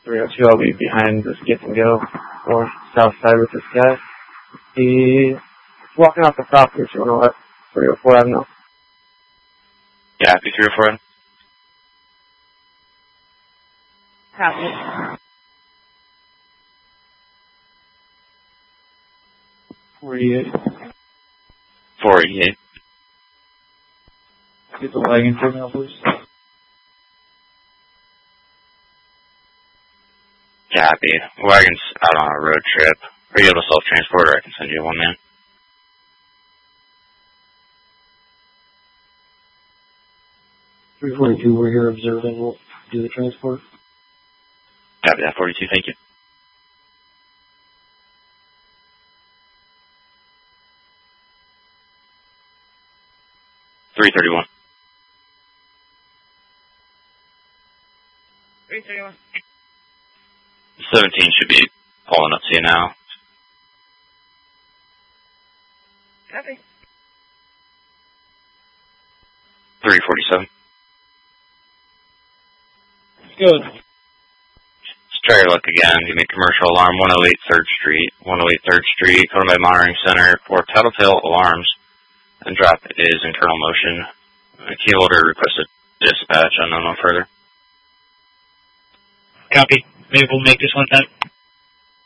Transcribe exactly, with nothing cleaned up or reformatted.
three oh two, I'll be behind this get and go, or south side with this guy. He's walking off the property, so you want to let three oh four have no. Yeah, happy three oh four. Copy. forty-eight. four eighty-eight. Get the wagon for me, please. Copy. Wagon's out on a road trip. Are you able to self-transport, or I can send you one man? three forty-two, we're here observing. We'll do the transport. Copy that, forty-two, thank you. three thirty-one. three thirty-one. seventeen should be pulling up to you now. Copy. three forty-seven. Good. Let's try your luck again. Give me commercial alarm one oh eight third Street. one oh eight third Street, Colonel Bay Monitoring Center for Tattletale Alarms. And drop is in kernel motion. Uh, key holder requested dispatch. Unknown no further. Copy. Maybe we'll make this one time.